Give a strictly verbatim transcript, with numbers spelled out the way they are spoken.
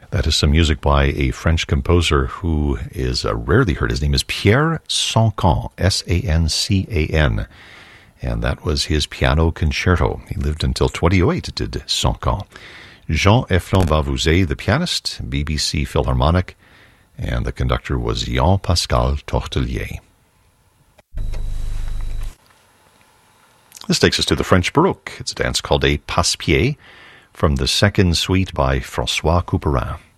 That is some music by a French composer who is uh, rarely heard. His name is Pierre Sancan, S A N C A N. And that was his piano concerto. He lived until twenty oh eight, did Sancan. Jean-Efflin Bavouzet, the pianist, B B C Philharmonic, and the conductor was Jean-Pascal Tortelier. This takes us to the French Baroque. It's a dance called a passe-pied from the second suite by François Couperin.